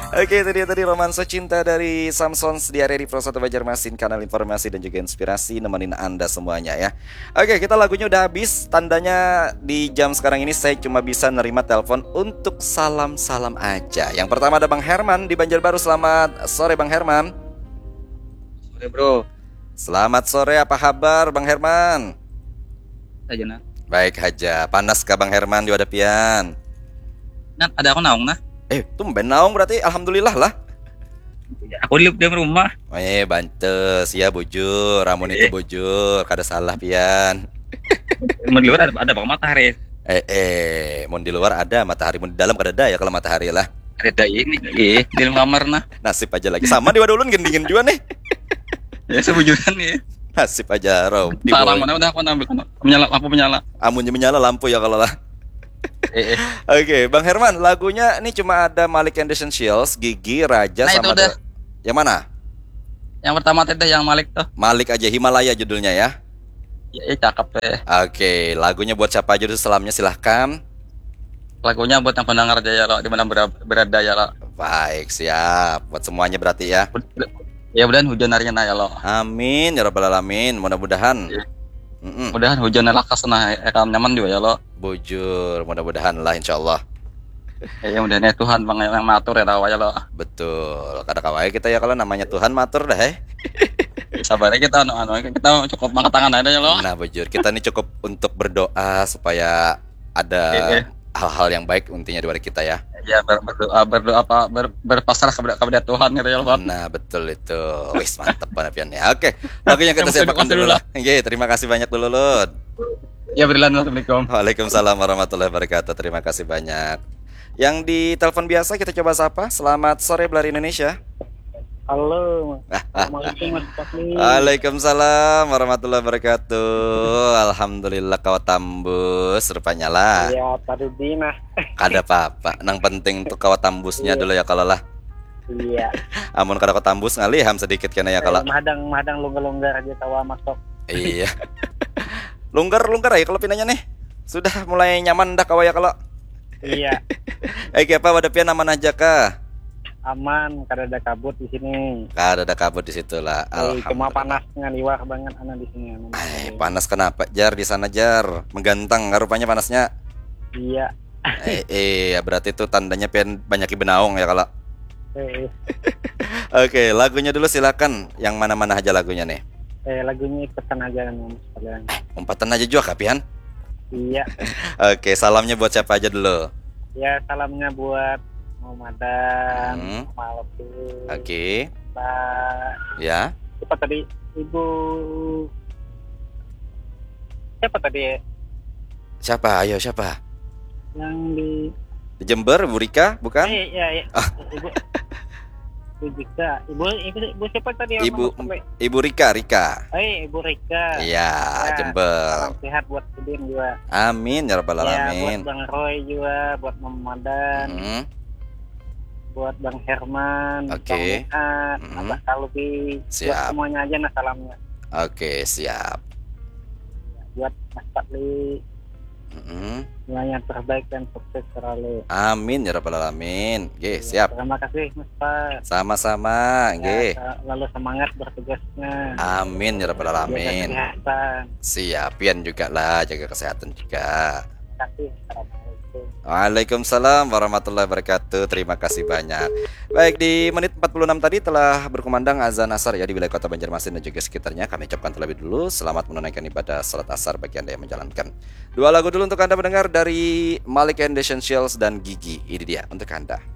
Oke, itu dia tadi romansa cinta dari Samsons di area di Pro 1 Banjarmasin, kanal informasi dan juga inspirasi nemenin Anda semuanya ya. Oke, kita lagunya udah habis. Tandanya di jam sekarang ini saya cuma bisa nerima telepon untuk salam-salam aja. Yang pertama ada Bang Herman di Banjarbaru. Selamat sore Bang Herman. Sore bro, Selamat sore, apa kabar Bang Herman? aja nah. Baik aja. Panas kah Bang Herman di Wadapian? Nah, ada aku naung nah. Tumben naung berarti alhamdulillah lah. Aku di rumah. Bantes ya bujur, ramun itu bujur, kada salah pian. Mau di luar ada bang matahari. Mau di luar ada matahari, mau di dalam kada ada ya kalau matahari lah. Ada ini, di dalam kamar nah. Nasib aja lagi. Sama di Wadulun gendingin juga nih. Ya sebujuran nih. Nasib aja Rob. Parang mana udah aku ambil menyala lampu menyala. Amunnya menyala lampu ya kalau lah. Oke, Bang Herman, lagunya ini cuma ada Malik and the Essentials, Gigi, Raja Nah, sama itu udah. Yang mana? Yang pertama tadi yang Malik tuh. Malik aja, Himalaya judulnya ya. Ya, cakep deh. Oke, lagunya buat siapa aja dulu selamnya silahkan. Lagunya buat yang pendengar aja ya lo, di mana berada ya lo. Baik, siap. Buat semuanya berarti ya. Ya mudahan hujan harinya nah ya lo. Amin ya rabbal alamin. Mudah-mudahan. Iya. Mudahan hujannya lakas nah, nyaman juga ya lo. Bujur, mudah-mudahan lah insyaallah. Ya mudahan ya Tuhan bang yang matur ya tawa ya lo. Betul. Kada kawai kita ya kalau namanya Tuhan matur dah. Sabarnya kita kita cukup angkat tangan aja ya lo. Nah, bujur, kita ini cukup untuk berdoa supaya ada hal-hal yang baik intinya dari kita ya. Ya berdoa berpasrah kepada Tuhan gitu ya lo. Nah, betul itu. Wis mantep banget pian ya. Oke, lagunya kita siapkan dulu lah. Oke, terima kasih banyak dulu Lud. Ya berilah, assalamualaikum. Waalaikumsalam warahmatullahi wabarakatuh. Terima kasih banyak. Yang di telepon biasa kita coba sapa. Selamat sore Belar Indonesia. Halo, Assalamualaikum Mas Fakri. Waalaikumsalam warahmatullahi wabarakatuh. Alhamdulillah kau tambus rupanya lah. Iya, tadi Dina. Kada apa-apa. Nang penting tuh kau tambusnya dulu ya kalau lah. Iya. Amun kada kau tambus ngaliham sedikit kena ya kalau. Madang longgar-longgar aja tawa masuk. Iya. Longgar ya kalau pinanya nih. Sudah mulai nyaman dah kau ya kalau. Iya. Apa Wadapian aman aja kah? Aman, kada ada kabut di sini. Kada ada kabut di situ lah. Cuma panasnya liwah banget anak di sini. Panas kenapa? Jar di sana Jar. Menggantang rupanya panasnya. Iya. Ya berarti itu tandanya banyak benaung ya kalau. Oke, lagunya dulu silakan. Yang mana-mana aja lagunya nih. Lagunya ikutan aja kan Mas kalian. Umpatan aja juga kapian. Iya. Oke, salamnya buat siapa aja dulu? Ya, salamnya buat Muhammadan, Maloku. Oke. Mbak. Ya. Siapa tadi? Ibu. Siapa tadi? Siapa? Ayo siapa? Yang di Jember, Bu Rika, bukan? Iya. Ibu Rika. Ibu siapa tadi? Ibu Rika. Ibu Rika. Iya, Jember. Salam sehat buat Udin juga. Amin ya rabbal alamin. Buat Bang Roy juga, buat Mamadan, buat Bang Herman, Oke. Bang Abah Kalbi, buat semuanya aja nah salamnya. Oke, siap. Buat Mas Fakri. Semuanya terbaik dan sukses selalu. Amin ya rabbal alamin. Siap. Terima kasih Mas Pak. Sama-sama, lalu semangat bertugasnya. Amin ya rabbal alamin. Jaga kesehatan. Siapin juga lah, jaga kesehatan juga. Terima kasih. Assalamualaikum. Waalaikumsalam warahmatullahi wabarakatuh. Terima kasih banyak. Baik, di menit 46 tadi telah berkumandang azan asar ya di wilayah Kota Banjarmasin dan juga sekitarnya. Kami ucapkan terlebih dulu selamat menunaikan ibadah salat asar bagi Anda yang menjalankan. Dua lagu dulu untuk Anda mendengar dari Malik and the Essentials dan Gigi. Ini dia untuk Anda.